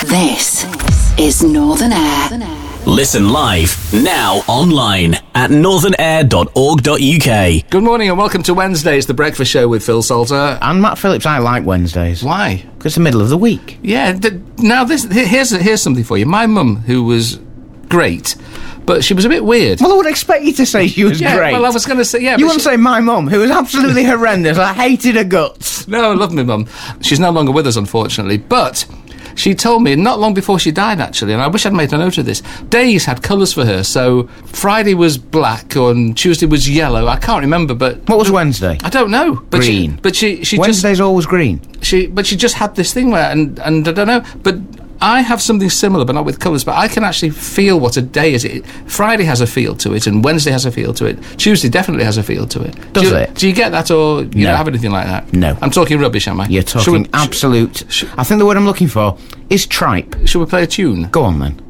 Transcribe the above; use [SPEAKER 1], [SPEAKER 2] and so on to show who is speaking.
[SPEAKER 1] This is Northern Air.
[SPEAKER 2] Listen live, now online at northernair.org.uk.
[SPEAKER 3] Good morning and welcome to Wednesdays, the breakfast show with Phil Salter.
[SPEAKER 4] And Matt Phillips. I like Wednesdays.
[SPEAKER 3] Why?
[SPEAKER 4] Because it's the middle of the week.
[SPEAKER 3] Yeah, now here's something for you. My mum, who was great, but she was a bit weird.
[SPEAKER 4] Well, I would expect you to say she was great.
[SPEAKER 3] Well, I was going to say, yeah.
[SPEAKER 4] You wouldn't say my mum, who was absolutely horrendous. I hated her guts.
[SPEAKER 3] No, I love my mum. She's no longer with us, unfortunately, but she told me not long before she died, actually, and I wish I'd made a note of this. Days had colours for her, so Friday was black and Tuesday was yellow. I can't remember, but
[SPEAKER 4] What was Wednesday?
[SPEAKER 3] I don't know. But
[SPEAKER 4] Green.
[SPEAKER 3] She
[SPEAKER 4] Wednesday's always green.
[SPEAKER 3] she just had this thing where, and I don't know, but I have something similar, but not with colours, but I can actually feel what a day is. Friday has a feel to it, and Wednesday has a feel to it. Tuesday definitely has a feel to it.
[SPEAKER 4] Does it?
[SPEAKER 3] Do you get that, or you don't have anything like that?
[SPEAKER 4] No.
[SPEAKER 3] I'm talking rubbish, am I?
[SPEAKER 4] You're talking absolute... I think the word I'm looking for is tripe.
[SPEAKER 3] Should we play a tune?
[SPEAKER 4] Go on, then.